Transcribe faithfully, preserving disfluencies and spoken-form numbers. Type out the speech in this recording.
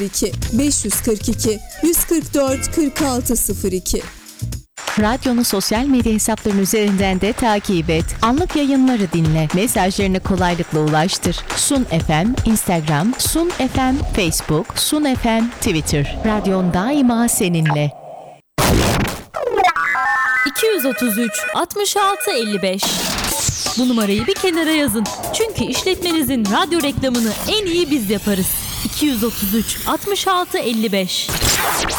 iki beş yüz kırk iki yüz kırk dört kırk altı sıfır iki. Radyonu sosyal medya hesaplarının üzerinden de takip et. Anlık yayınları dinle. Mesajlarını kolaylıkla ulaştır. Sun F M, Instagram, Sun F M, Facebook, Sun F M, Twitter. Radyon daima seninle. iki yüz otuz üç altmış altı elli beş. Bu numarayı bir kenara yazın. Çünkü işletmenizin radyo reklamını en iyi biz yaparız. iki yüz otuz üç altmış altı elli beş.